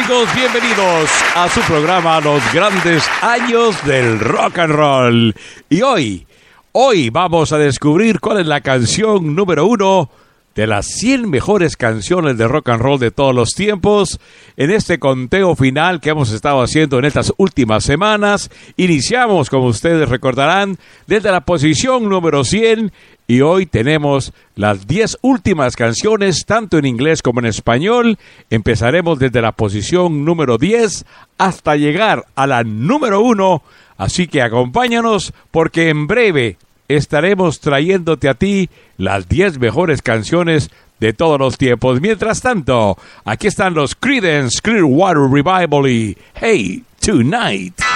amigos, bienvenidos a su programa Los Grandes Años del Rock and Roll. Y hoy vamos a descubrir cuál es la canción número 1 de las 100 mejores canciones de rock and roll de todos los tiempos. En este conteo final que hemos estado haciendo en estas últimas semanas, iniciamos, como ustedes recordarán, desde la posición número 100 y hoy tenemos las 10 últimas canciones, tanto en inglés como en español. Empezaremos desde la posición número 10 hasta llegar a la número 1, así que acompáñanos porque en breve estaremos trayéndote a ti las 10 mejores canciones de todos los tiempos. Mientras tanto, aquí están los Creedence Clearwater Revival y Hey Tonight.